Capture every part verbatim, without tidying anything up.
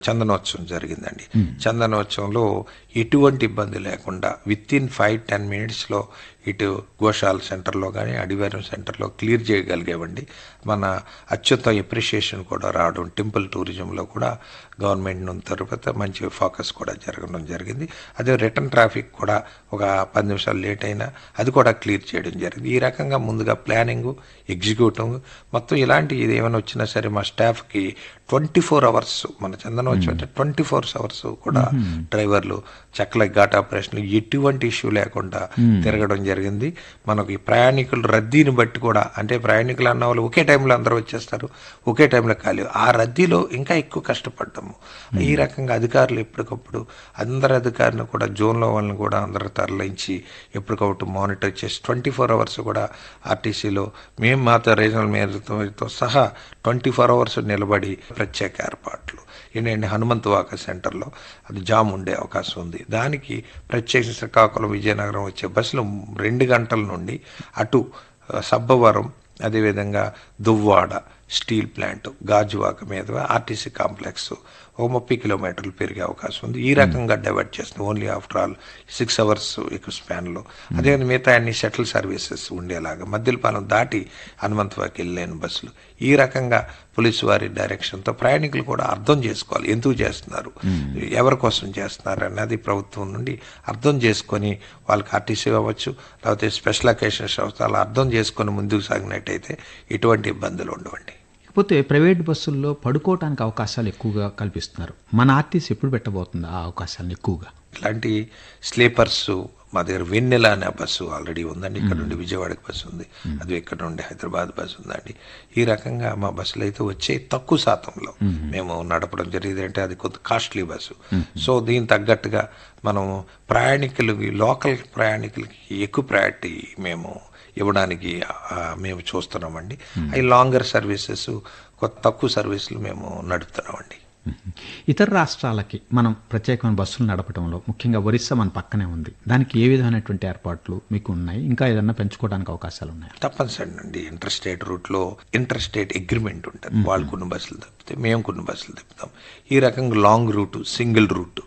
చందనోత్సవం జరిగిందండి. చందనోత్సవంలో ఎటువంటి ఇబ్బంది లేకుండా విత్ ఇన్ ఫైవ్ టెన్ మినిట్స్లో ఇటు గోశాల సెంటర్లో కానీ అడివారం సెంటర్లో క్లియర్ చేయగలిగేవండి. మన అత్యుత్తమ ఎప్రిషియేషన్ కూడా రావడం, టెంపుల్ టూరిజంలో కూడా గవర్నమెంట్ నుంచి తర్వాత మంచి ఫోకస్ కూడా జరగడం జరిగింది. అదే రిటర్న్ ట్రాఫిక్ కూడా ఒక పది నిమిషాలు లేట్ అయినా అది కూడా క్లియర్ చేయడం జరిగింది. ఈ రకంగా ముందుగా ప్లానింగ్, ఎగ్జిక్యూటివ్ మొత్తం ఇలాంటి ఇది ఏమైనా వచ్చినా సరే మా స్టాఫ్కి ట్వంటీ ఫోర్ అవర్స్ మన చందనోత్సవం అంటే ట్వంటీ ఫోర్ అవర్స్ కూడా డ్రైవర్లు చక్కల ఘాట్ ఆపరేషన్లు ఎటువంటి ఇష్యూ లేకుండా తిరగడం జరిగింది. మనకు ఈ ప్రయాణికులు రద్దీని బట్టి కూడా, అంటే ప్రయాణికులు అన్న వాళ్ళు ఒకే టైంలో అందరూ వచ్చేస్తారు, ఒకే టైంలో ఖాళీ, ఆ రద్దీలో ఇంకా ఎక్కువ కష్టపడ్డాము. ఈ రకంగా అధికారులు ఎప్పటికప్పుడు అందరు అధికారులు కూడా జోన్లో వాళ్ళని కూడా అందరూ తరలించి ఎప్పటికప్పుడు మానిటర్ చేసి ట్వంటీ ఫోర్ అవర్స్ కూడా ఆర్టీసీలో మేము మాతో రీజనల్ మేయర్తో సహా ట్వంటీ ఫోర్ అవర్స్ నిలబడి ప్రత్యేక ఏర్పాట్లు ఏంటంటే హనుమంతవాక సెంటర్లో అది జామ్ ఉండే అవకాశం ఉంది. దానికి ప్రత్యేక శ్రీకాకుళం విజయనగరం వచ్చే బస్సులు రెండు గంటల నుండి అటు సబ్బవరం, అదేవిధంగా దువ్వాడ స్టీల్ ప్లాంట్, గాజువాక మీద ఆర్టీసీ కాంప్లెక్స్ ఓ ముప్పై కిలోమీటర్లు పెరిగే అవకాశం ఉంది. ఈ రకంగా డైవర్ట్ చేస్తుంది only after all six hours ఎక్కువ స్పాన్లో. అదే మిగతా అన్ని షటిల్ సర్వీసెస్ ఉండేలాగా మద్దిలపాలెం దాటి హనుమంతవాకి వెళ్ళలేని బస్సులు. ఈ రకంగా పోలీసు వారి డైరెక్షన్తో ప్రయాణికులు కూడా అర్థం చేసుకోవాలి ఎందుకు చేస్తున్నారు, ఎవరి కోసం చేస్తున్నారు అన్నది ప్రభుత్వం నుండి అర్థం చేసుకొని వాళ్ళకి ఆర్టీసీ అవ్వచ్చు లేకపోతే స్పెషల్ అకేషన్స్ అవసరాలు అర్థం చేసుకొని ముందుకు సాగినట్టయితే ఎటువంటి ఇబ్బందులు ఉండవండి. కాకపోతే ప్రైవేట్ బస్సుల్లో పడుకోవడానికి అవకాశాలు ఎక్కువగా కల్పిస్తున్నారు. మన ఆర్టీసీ ఎప్పుడు పెట్టబోతుంది ఆ అవకాశాలను ఎక్కువగా? ఇట్లాంటి స్లీపర్స్ మా దగ్గర వెన్నెల అనే బస్సు ఆల్రెడీ ఉందండి. ఇక్కడ నుండి విజయవాడకి బస్సు ఉంది, అది ఇక్కడ నుండి హైదరాబాద్ బస్సు ఉందండి. ఈ రకంగా మా బస్సులు అయితే వచ్చే తక్కువ శాతంలో మేము నడపడం జరిగింది. అంటే అది కొంత కాస్ట్లీ బస్సు. సో దీనికి తగ్గట్టుగా మనం ప్రయాణికులకి, లోకల్ ప్రయాణికులకి ఎక్కువ ప్రయారిటీ మేము ఇవ్వడానికి మేము చూస్తున్నామండి. అవి లాంగర్ సర్వీసెస్, కొత్త తక్కువ సర్వీసులు మేము నడుపుతున్నామండి. ఇతర రాష్ట్రాలకి మనం ప్రత్యేకమైన బస్సులు నడపడంలో ముఖ్యంగా ఒరిస్సా మన పక్కనే ఉంది, దానికి ఏ విధమైనటువంటి ఏర్పాట్లు మీకు ఉన్నాయి? ఇంకా ఏదన్నా పెంచుకోవడానికి అవకాశాలు ఉన్నాయి? తప్పనిసరి అండి. ఇంటర్ స్టేట్ రూట్లో ఇంటర్ స్టేట్ అగ్రిమెంట్ ఉంటుంది. వాళ్ళు కొన్ని బస్సులు తప్పితే మేము కొన్ని బస్సులు తిప్పుతాం. ఈ రకంగా లాంగ్ రూట్, సింగిల్ రూట్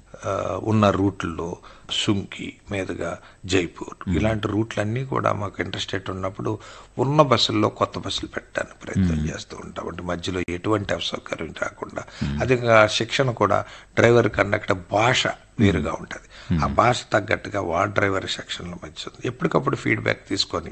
ఉన్న రూట్లో సుంకి మీదుగా జైపూర్ ఇలాంటి రూట్లన్నీ కూడా మాకు ఇంట్రెస్టెడ్ ఉన్నప్పుడు ఉన్న బస్సుల్లో కొత్త బస్సులు పెట్టడానికి ప్రయత్నం చేస్తూ ఉంటాం. అంటే మధ్యలో ఎటువంటి అసౌకర్యం రాకుండా. అదే శిక్షణ కూడా డ్రైవర్ కండక్టర్ భాష వేరుగా ఉంటుంది. ఆ భాష తగ్గట్టుగా వాళ్ళ డ్రైవర్ సెక్షన్లో మధ్య ఎప్పటికప్పుడు ఫీడ్బ్యాక్ తీసుకొని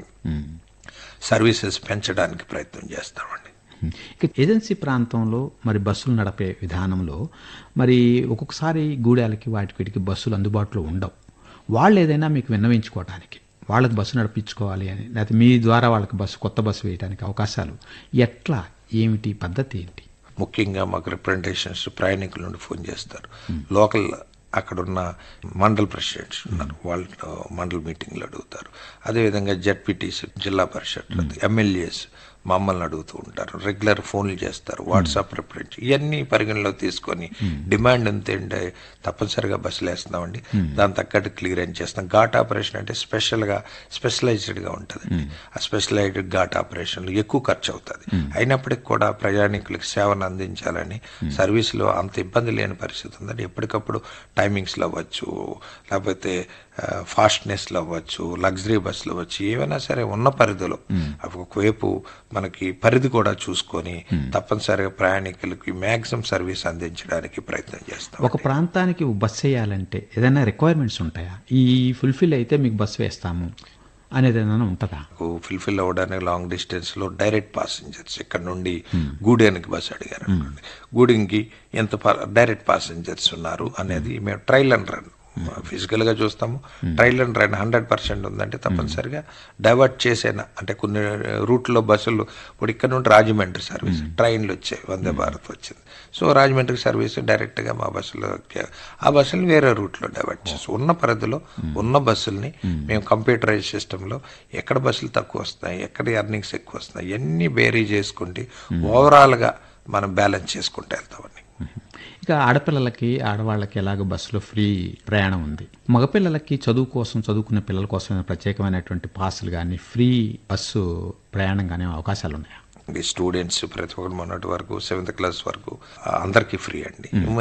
సర్వీసెస్ పెంచడానికి ప్రయత్నం చేస్తామండి. ఇక ఏజెన్సీ ప్రాంతంలో మరి బస్సులు నడిపే విధానంలో మరి ఒక్కొక్కసారి గూడాలకి వాటికి వీటికి బస్సులు అందుబాటులో ఉండవు. వాళ్ళు ఏదైనా మీకు విన్నవించుకోవడానికి, వాళ్ళకి బస్సు నడిపించుకోవాలి అని, లేకపోతే మీ ద్వారా వాళ్ళకి బస్సు కొత్త బస్సు వేయడానికి అవకాశాలు ఎట్లా, ఏమిటి పద్ధతి ఏంటి? ముఖ్యంగా మాకు రిప్రజెంటేషన్స్ ప్రయాణికుల నుండి ఫోన్ చేస్తారు. లోకల్ అక్కడున్న మండల్ ప్రెసిడెంట్స్ ఉన్నారు, వాళ్ళు మండల్ మీటింగ్లు అడుగుతారు. అదేవిధంగా జెడ్పీటీసీ, జిల్లా పరిషత్, ఎమ్మెల్యేస్ మమ్మల్ని అడుగుతూ ఉంటారు. రెగ్యులర్ ఫోన్లు చేస్తారు, వాట్సాప్ రిప్రజెంట్ ఇవన్నీ పరిగణలో తీసుకొని డిమాండ్ ఎంతంటే తప్పనిసరిగా బస్సులు వేస్తున్నామండి. దాని తగ్గట్టు క్లియరెన్స్ చేస్తాం. ఘాట్ ఆపరేషన్ అంటే స్పెషల్గా స్పెషలైజ్డ్గా ఉంటుందండి. ఆ స్పెషలైజ్డ్ ఘాట్ ఆపరేషన్లు ఎక్కువ ఖర్చు అవుతుంది. అయినప్పటికీ కూడా ప్రయాణికులకు సేవను అందించాలని సర్వీస్లో అంత ఇబ్బంది లేని పరిస్థితి ఉందండి. ఎప్పటికప్పుడు టైమింగ్స్లో అవ్వచ్చు, లేకపోతే ఫాస్ట్నెస్లో అవ్వచ్చు, లగ్జరీ బస్సులు అవ్వచ్చు, ఏవైనా సరే ఉన్న పరిధిలో ఒకవైపు మనకి పరిధి కూడా చూసుకొని తప్పనిసరిగా ప్రయాణికులకి మ్యాక్సిమం సర్వీస్ అందించడానికి ప్రయత్నం చేస్తాం. ఒక ప్రాంతానికి బస్సు వేయాలంటే ఏదైనా రిక్వైర్మెంట్స్ ఉంటాయా? ఈ ఫుల్ఫిల్ అయితే మీకు బస్సు వేస్తాము అనేది ఏదైనా ఉంటుందా? ఫుల్ఫిల్ అవ్వడానికి లాంగ్ డిస్టెన్స్లో డైరెక్ట్ పాసెంజర్స్ ఇక్కడ నుండి గూడెనికి బస్సు అడిగారు అనుకోండి, గూడెంకి ఎంత డైరెక్ట్ పాసెంజర్స్ ఉన్నారు అనేది మేము ట్రయల్ అండ్ రన్ ఫిజికల్గా చూస్తాము. Trial and run hundred percent ఉందంటే తప్పనిసరిగా డైవర్ట్ చేసేనా, అంటే కొన్ని రూట్లో బస్సులు ఇప్పుడు ఇక్కడ నుండి రాజమండ్రి సర్వీస్ ట్రైన్లు వచ్చాయి, వందే భారత్ వచ్చింది. సో రాజమండ్రి సర్వీస్ డైరెక్ట్గా మా బస్సులో ఆ బస్సులు వేరే రూట్లో డైవర్ట్ చేసి ఉన్న పరిధిలో ఉన్న బస్సుల్ని మేము కంప్యూటరైజ్ సిస్టంలో ఎక్కడ బస్సులు తక్కువ వస్తున్నాయి, ఎక్కడ ఎర్నింగ్స్ ఎక్కువ వస్తున్నాయి ఇవన్నీ బేరీ చేసుకుంటే ఓవరాల్గా మనం బ్యాలెన్స్ చేసుకుంటూ వెళ్తామని. ఇక ఆడపిల్లలకి, ఆడవాళ్ళకి ఎలాగ బస్సులో ఫ్రీ ప్రయాణం ఉంది. మగపిల్లలకి చదువు కోసం, చదువుకునే పిల్లల కోసం ప్రత్యేకమైనటువంటి పాసులు కానీ, ఫ్రీ బస్సు ప్రయాణం కానీ అవకాశాలు ఉన్నాయా? స్టూడెంట్స్ ప్రతి ఒక్కరు మొన్నటి వరకు సెవెంత్ క్లాస్ వరకు అందరికీ ఫ్రీ అండి.